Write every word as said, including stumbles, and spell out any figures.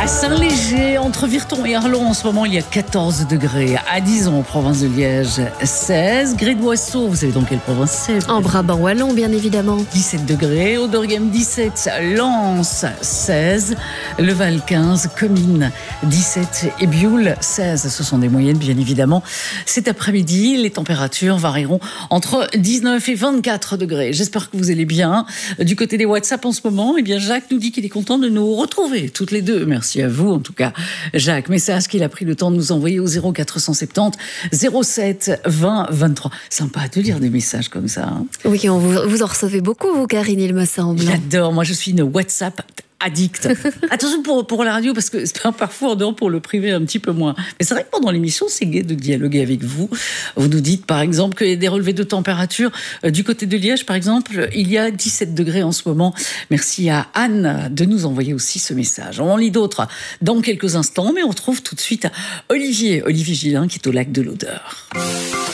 Saint-Léger, entre Virton et Arlon, en ce moment, il y a quatorze degrés. À Dizon, en province de Liège, seize. Gré-de-Boisseau, vous savez dans quelle province c'est? En Brabant wallon, bien évidemment. dix-sept degrés. Auderghem, dix-sept. Lens, seize. Le Val, quinze. Comines, dix-sept. Et Bioul, seize. Ce sont des moyennes, bien évidemment. Cet après-midi, les températures varieront entre dix-neuf et vingt-quatre degrés. J'espère que vous allez bien. Du côté des WhatsApp en ce moment, eh bien, Jacques nous dit qu'il est content de nous retrouver toutes les deux. Merci à vous, en tout cas. Jacques, message qu'il a pris le temps de nous envoyer au zéro quatre cent soixante-dix zéro sept vingt vingt-trois. Sympa de lire des messages comme ça. Hein. Oui, on vous, vous en recevez beaucoup, vous, Karine, il me semble. J'adore. Moi, je suis une WhatsApp addict. Attention pour, pour la radio, parce que parfois, non, pour le privé, un petit peu moins. Mais c'est vrai que pendant l'émission, c'est gai de dialoguer avec vous. Vous nous dites, par exemple, qu'il y a des relevés de température. Du côté de Liège, par exemple, il y a dix-sept degrés en ce moment. Merci à Anne de nous envoyer aussi ce message. On en lit d'autres dans quelques instants, mais on retrouve tout de suite Olivier, Olivier Gillin, qui est au lac de l'Odeur.